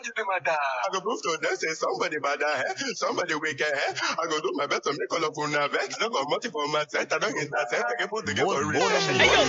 you do, madam? I go prove to them say somebody bad somebody wicked I go do my best to make all of una vex. No go multi for my set. I don't get that set. I can put together.